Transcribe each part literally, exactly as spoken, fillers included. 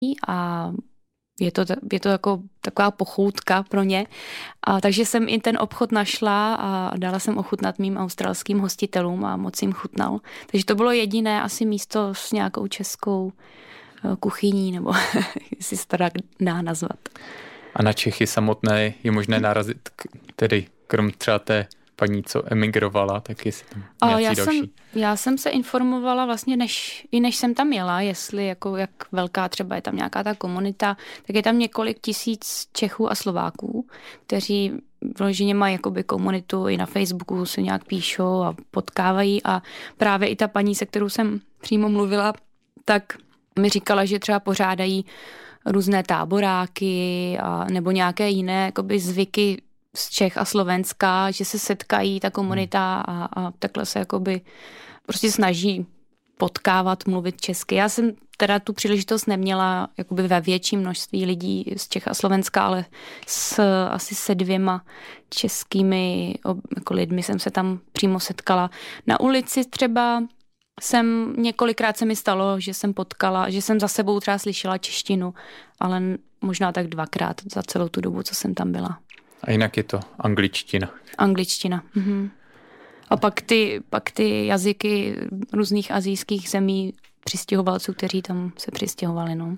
a je to, je to jako taková pochůtka pro ně. A takže jsem i ten obchod našla a dala jsem ochutnat mým australským hostitelům a moc jim chutnal. Takže to bylo jediné asi místo s nějakou českou kuchyní, nebo jestli se to tak dá nazvat. A na Čechy samotné je možné narazit, tedy krom třeba té paní, co emigrovala, tak jestli tam nějací já další. Jsem, já jsem se informovala vlastně, než, i než jsem tam jela, jestli jako jak velká třeba je tam nějaká ta komunita, tak je tam několik tisíc Čechů a Slováků, kteří vloženě mají jakoby komunitu, i na Facebooku se nějak píšou a potkávají a právě i ta paní, se kterou jsem přímo mluvila, tak mi říkala, že třeba pořádají různé táboráky a, nebo nějaké jiné jakoby zvyky z Čech a Slovenska, že se setkají ta komunita a, a takhle se jakoby prostě snaží potkávat, mluvit česky. Já jsem teda tu příležitost neměla jakoby ve větším množství lidí z Čech a Slovenska, ale s asi se dvěma českými jako lidmi jsem se tam přímo setkala. Na ulici třeba jsem, několikrát se mi stalo, že jsem potkala, že jsem za sebou třeba slyšela češtinu, ale možná tak dvakrát za celou tu dobu, co jsem tam byla. A jinak je to angličtina. Angličtina. Mhm. A pak ty, pak ty jazyky různých asijských zemí přistěhovalců, kteří tam se přistěhovali. No.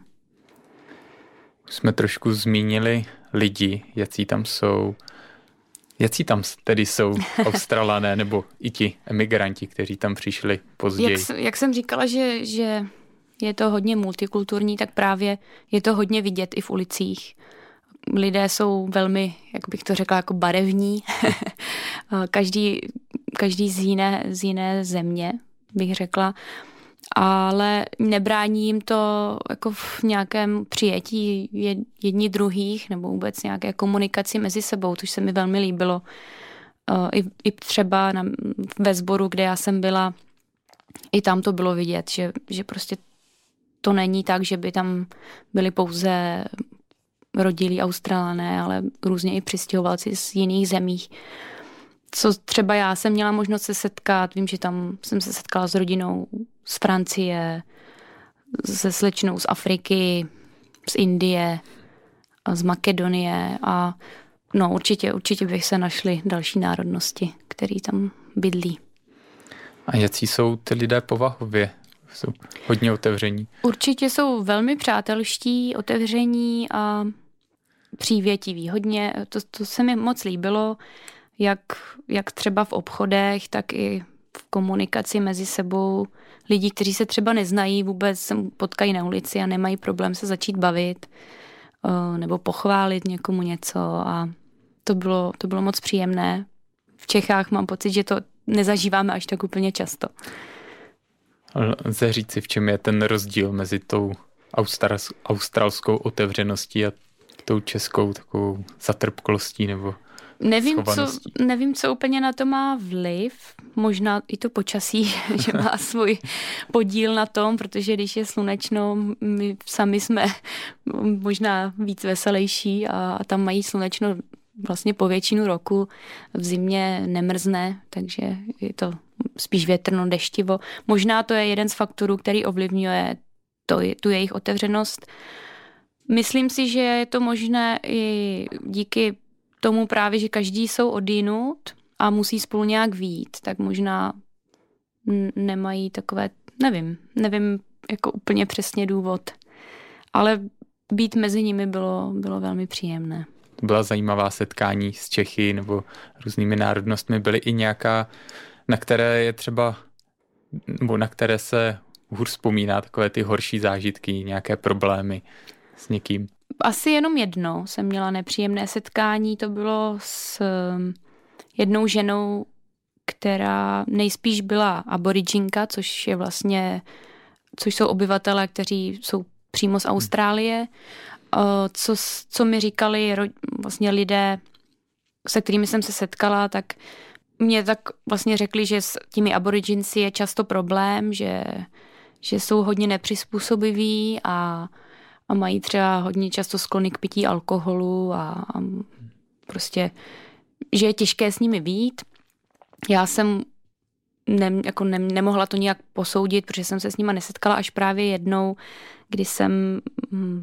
Jsme trošku zmínili lidi, jací tam jsou. Jací tam tedy jsou Australané nebo i ti emigranti, kteří tam přišli později? Jak, jak jsem říkala, že, že je to hodně multikulturní, tak právě je to hodně vidět i v ulicích. Lidé jsou velmi, jak bych to řekla, jako barevní. každý, každý z jiné, z jiné země, bych řekla. Ale nebrání jim to jako v nějakém přijetí jedni druhých nebo vůbec nějaké komunikaci mezi sebou, což se mi velmi líbilo. I, i třeba na, ve sboru, kde já jsem byla, i tam to bylo vidět, že, že prostě to není tak, že by tam byli pouze rodilí Australané, ale různě i přistěhovalci z jiných zemí. Co třeba já jsem měla možnost se setkat, vím, že tam jsem se setkala s rodinou z Francie, se slečnou z Afriky, z Indie, z Makedonie a no určitě, určitě bych se našly další národnosti, které tam bydlí. A jací jsou ty lidé povahově? Jsou hodně otevření. Určitě jsou velmi přátelští, otevření a přívětiví. Hodně, to, to se mi moc líbilo, jak, jak třeba v obchodech, tak i v komunikaci mezi sebou. Lidi, kteří se třeba neznají, vůbec se potkají na ulici a nemají problém se začít bavit nebo pochválit někomu něco a to bylo, to bylo moc příjemné. V Čechách mám pocit, že to nezažíváme až tak úplně často. Lze říci, v čem je ten rozdíl mezi tou australskou otevřeností a tou českou takovou zatrpklostí nebo nevím co, nevím, co úplně na to má vliv. Možná i to počasí, že má svůj podíl na tom, protože když je slunečno, my sami jsme možná víc veselější a, a tam mají slunečno vlastně po většinu roku. V zimě nemrzne, takže je to spíš větrno, deštivo. Možná to je jeden z faktorů, který ovlivňuje to, tu jejich otevřenost. Myslím si, že je to možné i díky tomu právě, že každý jsou odjinud a musí spolu nějak vyjít, tak možná nemají takové, nevím, nevím jako úplně přesně důvod, ale být mezi nimi bylo, bylo velmi příjemné. To byla zajímavá setkání s Čechy nebo různými národnostmi. Byly i nějaká, na které je třeba, nebo na které se hůř vzpomíná, takové ty horší zážitky, nějaké problémy s někým? Asi jenom jedno jsem měla nepříjemné setkání, to bylo s jednou ženou, která nejspíš byla aboridžinka, což je vlastně, což jsou obyvatelé, kteří jsou přímo z Austrálie. Co, co mi říkali vlastně lidé, se kterými jsem se setkala, tak mě tak vlastně řekli, že s těmi aboridžinci je často problém, že, že jsou hodně nepřizpůsobiví a a mají třeba hodně často sklony k pití alkoholu a, a prostě, že je těžké s nimi být. Já jsem ne, jako ne, nemohla to nějak posoudit, protože jsem se s nima nesetkala až právě jednou, kdy jsem